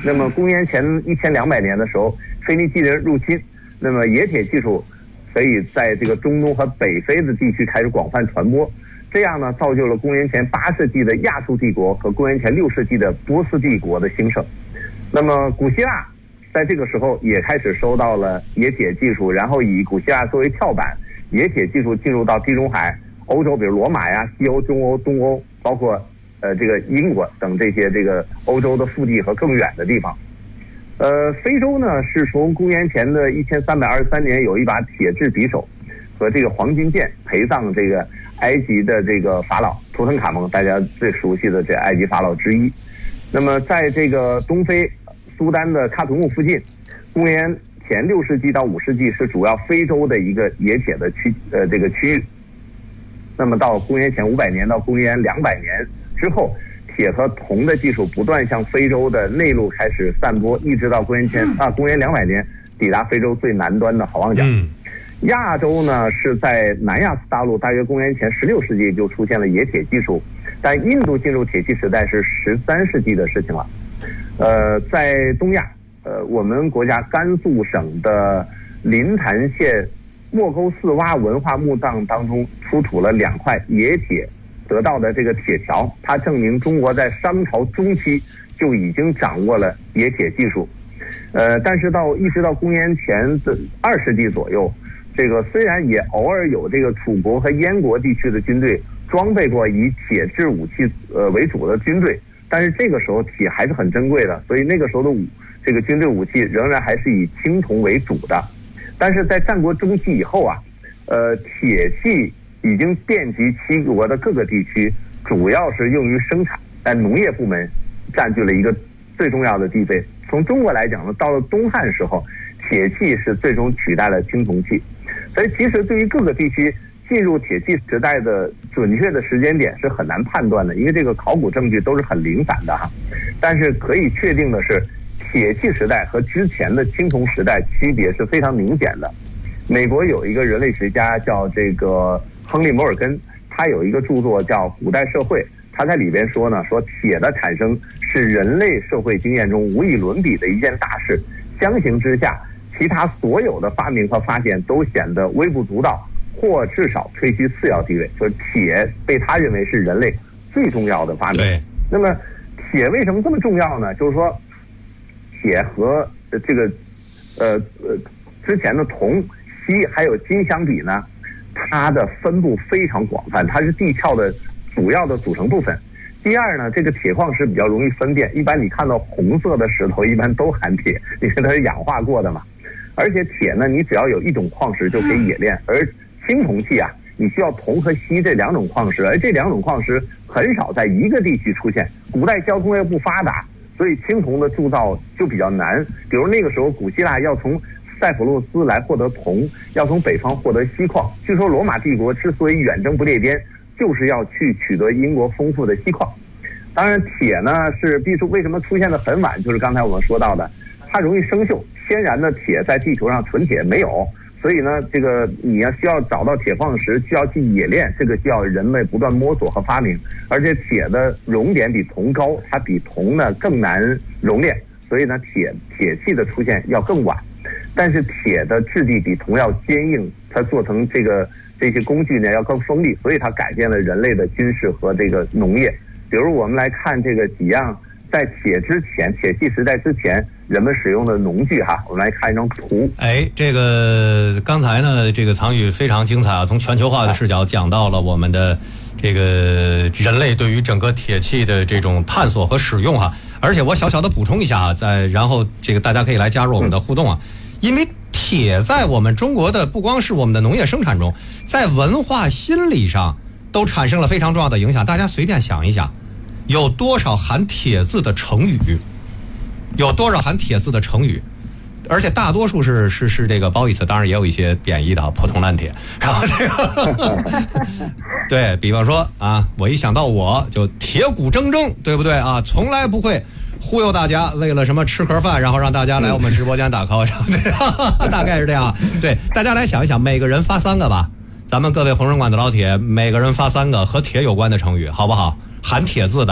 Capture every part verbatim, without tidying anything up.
那么公元前一千两百年的时候，腓尼基人入侵，那么冶铁技术可以在这个中东和北非的地区开始广泛传播，这样呢，造就了公元前八世纪的亚述帝国和公元前六世纪的波斯帝国的兴盛。那么古希腊在这个时候也开始收到了冶铁技术，然后以古希腊作为跳板，冶铁技术进入到地中海、欧洲，比如罗马呀、西欧、中欧、东欧，包括呃这个英国等这些这个欧洲的腹地和更远的地方。呃，非洲呢是从公元前的一千三百二十三年有一把铁制匕首和这个黄金剑陪葬这个埃及的这个法老图腾卡蒙，大家最熟悉的这埃及法老之一。那么在这个东非苏丹的喀土穆附近，公元前六世纪到五世纪是主要非洲的一个冶铁的区呃这个区域。那么到公元前五百年到公元两百年之后，铁和铜的技术不断向非洲的内陆开始散播，一直到公元前啊公元两百年抵达非洲最南端的好望角。嗯，亚洲呢是在南亚次大陆，大约公元前十六世纪就出现了冶铁技术，但印度进入铁器时代是十三世纪的事情了。呃，在东亚，呃，我们国家甘肃省的临潭县莫沟四洼文化墓葬当中出土了两块冶铁得到的这个铁条，它证明中国在商朝中期就已经掌握了冶铁技术。呃，但是到一直到公元前的二世纪左右，这个虽然也偶尔有这个楚国和燕国地区的军队装备过以铁制武器呃为主的军队，但是这个时候铁还是很珍贵的，所以那个时候的武这个军队武器仍然还是以青铜为主的。但是在战国中期以后啊，呃，铁器已经遍及七国的各个地区，主要是用于生产，但农业部门占据了一个最重要的地位。从中国来讲呢，到了东汉时候，铁器是最终取代了青铜器。所以其实对于各个地区进入铁器时代的准确的时间点是很难判断的，因为这个考古证据都是很零散的哈。但是可以确定的是，铁器时代和之前的青铜时代区别是非常明显的。美国有一个人类学家叫这个亨利·摩尔根，他有一个著作叫《古代社会》，他在里边说呢，说铁的产生是人类社会经验中无以伦比的一件大事，相形之下，其他所有的发明和发现都显得微不足道，或至少吹居次要地位。就是铁被他认为是人类最重要的发明。 对。 那么铁为什么这么重要呢？就是说，铁和这个呃呃之前的铜、锡还有金相比呢，它的分布非常广泛，它是地壳的主要的组成部分。第二呢，这个铁矿石比较容易分辨，一般你看到红色的石头一般都含铁，因为它是氧化过的嘛。而且铁呢，你只要有一种矿石就可以冶炼，而青铜器啊，你需要铜和锡这两种矿石，而这两种矿石很少在一个地区出现。古代交通也不发达，所以青铜的铸造就比较难。比如那个时候，古希腊要从塞浦路斯来获得铜，要从北方获得锡矿。据说罗马帝国之所以远征不列颠，就是要去取得英国丰富的锡矿。当然，铁呢是必须为什么出现的很晚，就是刚才我们说到的，它容易生锈。天然的铁在地球上纯铁没有，所以呢，这个你要需要找到铁矿石，需要去冶炼，这个需要人类不断摸索和发明。而且铁的熔点比铜高，它比铜呢更难熔炼，所以呢，铁铁器的出现要更晚。但是铁的质地比铜要坚硬，它做成这个这些工具呢要更锋利，所以它改变了人类的军事和这个农业。比如我们来看这个几样在铁之前，铁器时代之前人们使用的农具哈，我们来看一张图。 哎，这个刚才呢，这个藏宇非常精彩啊，从全球化的视角讲到了我们的这个人类对于整个铁器的这种探索和使用哈。而且我小小的补充一下啊，在然后这个大家可以来加入我们的互动啊，因为铁在我们中国的不光是我们的农业生产中，在文化心理上都产生了非常重要的影响。大家随便想一想，有多少含铁字的成语？有多少含铁字的成语？而且大多数是是是这个褒义词，当然也有一些贬义的破铜烂铁。然后这个，对比方说啊，我一想到我就铁骨铮铮，对不对啊？从来不会忽悠大家，为了什么吃盒饭，然后让大家来我们直播间打 call， 大概是这样。对，大家来想一想，每个人发三个吧。咱们各位红人馆的老铁，每个人发三个和铁有关的成语，好不好？含铁字的。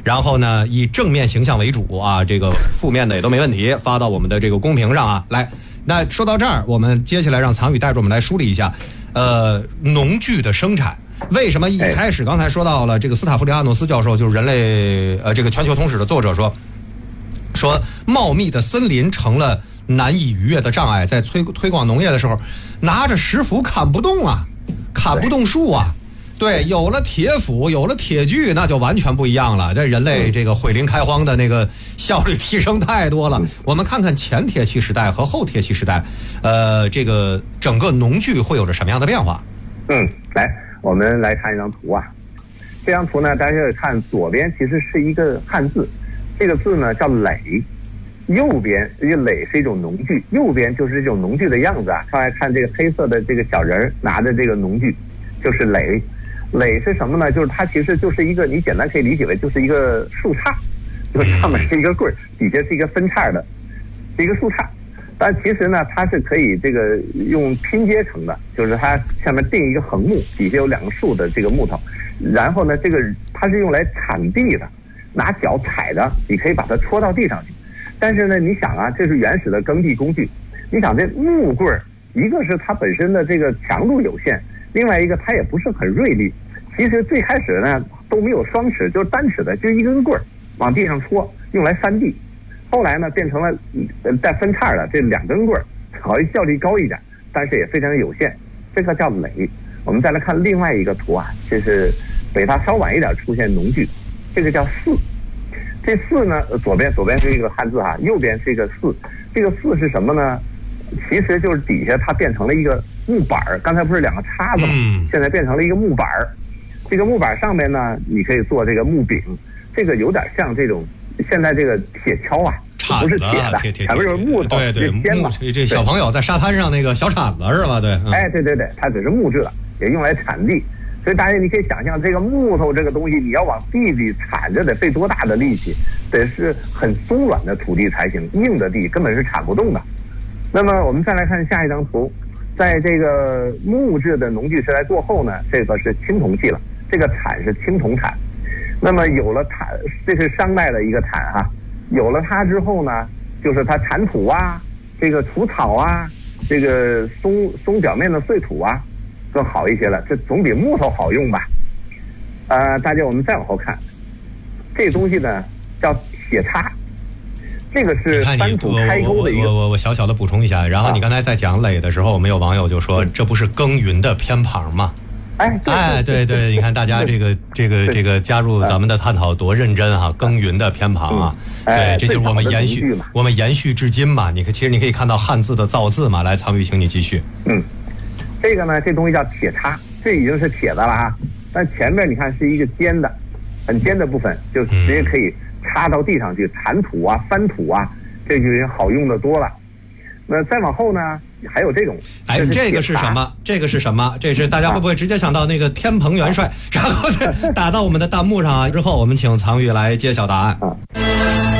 然后呢，以正面形象为主啊，这个负面的也都没问题，发到我们的这个公屏上啊。来，那说到这儿，我们接下来让藏宇带着我们来梳理一下，呃，农具的生产。为什么一开始刚才说到了这个斯塔夫里阿诺斯教授，就是人类呃这个全球通史的作者说，说茂密的森林成了难以逾越的障碍，在推推广农业的时候，拿着石斧砍不动啊，砍不动树啊。对，有了铁斧，有了铁锯，那就完全不一样了。这人类这个毁林开荒的那个效率提升太多了。我们看看前铁器时代和后铁器时代，呃，这个整个农具会有着什么样的变化？ 嗯，来，我们来看一张图啊。这张图呢，大家看左边其实是一个汉字，这个字呢叫耒，右边这个耒是一种农具，右边就是这种农具的样子啊。上来看这个黑色的这个小人拿着这个农具，就是耒。耒是什么呢？就是它其实就是一个，你简单可以理解为就是一个树杈，就是上面是一个棍儿，底下是一个分叉的，是一个树杈。但其实呢，它是可以这个用拼接成的，就是它下面钉一个横木，底下有两个竖的这个木头，然后呢，这个它是用来铲地的，拿脚踩的，你可以把它戳到地上去。但是呢，你想啊，这是原始的耕地工具，你想这木棍儿，一个是它本身的这个强度有限，另外一个它也不是很锐利。其实最开始呢都没有双齿，就是单齿的，就一根棍儿往地上戳，用来翻地。后来呢变成了带分叉的这两根棍儿，好像效率高一点，但是也非常有限。这个叫耒。我们再来看另外一个图啊，这是北大稍晚一点出现农具，这个叫耜。这耜呢，左边左边是一个汉字哈，右边是一个耜。这个耜是什么呢？其实就是底下它变成了一个木板儿，刚才不是两个叉子吗？嗯、现在变成了一个木板儿。这个木板上面呢，你可以做这个木柄，这个有点像这种现在这个铁锹啊，不是铁的，前面就是木头， 对对， 木这小朋友在沙滩上那个小铲子是吧？对，嗯、 哎，对对对，它只是木质的，也用来铲地。所以大家你可以想象，这个木头这个东西，你要往地里铲着得费多大的力气，得是很松软的土地才行，硬的地根本是铲不动的。那么我们再来看下一张图，在这个木质的农具时代过后呢，这个是青铜器了。这个铲是青铜铲，那么有了铲，这是商代的一个铲哈。有了它之后呢，就是它铲土啊，这个除草啊，这个松松表面的碎土啊，更好一些了。这总比木头好用吧？呃，大家我们再往后看，这个东西呢叫铁叉，这个是翻土开沟的一个。 我我我我小小的补充一下，然后你刚才在讲耒的时候，我们有网友就说，这不是耕耘的偏旁吗？ 哎， 哎，对对，你看大家这个这个这个加入咱们的探讨多认真哈，耕耘的偏旁啊，对，这就是我们延续我们延续至今嘛。你看，其实你可以看到汉字的造字嘛。来，藏宇，请你继续。 嗯，这个呢，这东西叫铁叉，这已经是铁的了哈，但前面你看是一个尖的，很尖的部分，就直接可以插到地上去铲土啊、翻土啊，这就好用的多了。那再往后呢？还有这种， 哎，这个是什么？这个是什么？这是大家会不会直接想到那个天蓬元帅，然后打到我们的弹幕上啊？之后我们请藏宇来揭晓答案。